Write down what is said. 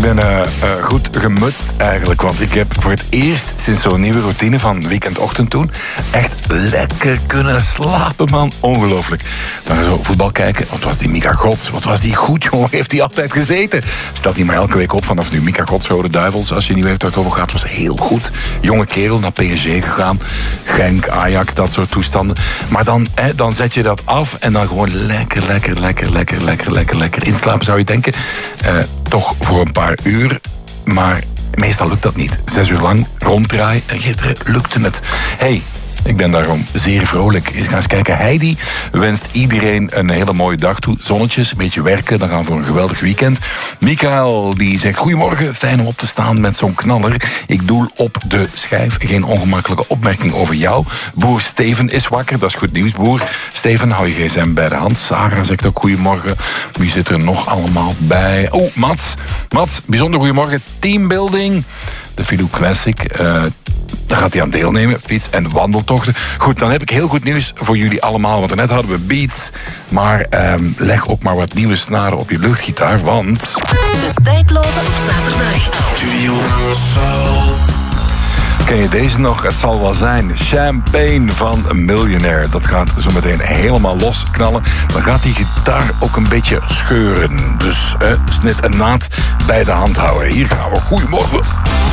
ben goed gemutst eigenlijk, want ik heb voor het eerst sinds zo'n nieuwe routine van weekendochtend toen echt lekker kunnen slapen, man. Ongelooflijk. Dan gaan we zo voetbal kijken. Wat was die Mika Gods? Wat was die goed, jongen? Heeft die altijd gezeten? Stelt hij maar elke week op vanaf nu. Mika Gods, Rode Duivels, als je niet weet waar het over gaat, was heel goed. Jonge kerel, naar PSG gegaan. Genk, Ajax, dat soort toestanden. Maar dan zet je dat af en dan gewoon lekker inslapen, zou je denken. Toch voor een paar uur, maar meestal lukt dat niet. 6 uur lang ronddraaien en gisteren lukte het. Hey, ik ben daarom zeer vrolijk. Ga eens kijken. Heidi wenst iedereen een hele mooie dag toe. Zonnetjes, een beetje werken, dan gaan we voor een geweldig weekend. Michael, die zegt: goedemorgen, fijn om op te staan met zo'n knaller. Ik doel op de schijf. Geen ongemakkelijke opmerking over jou. Boer Steven is wakker, dat is goed nieuws, boer. Steven, hou je gsm bij de hand. Sarah zegt ook goedemorgen. Wie zit er nog allemaal bij? Oh, Mats. Mats, bijzonder goedemorgen. Teambuilding. De Filou Classic. Daar gaat hij aan deelnemen, fiets- en wandeltochten. Goed, dan heb ik heel goed nieuws voor jullie allemaal. Want net hadden we beats. Maar leg ook maar wat nieuwe snaren op je luchtgitaar, want... De tijdloze op zaterdag. Studio Soul. Ken je deze nog? Het zal wel zijn. Champagne van Millionaire. Dat gaat zo meteen helemaal losknallen. Dan gaat die gitaar ook een beetje scheuren. Dus snit en naad bij de hand houden. Hier gaan we. Goedemorgen.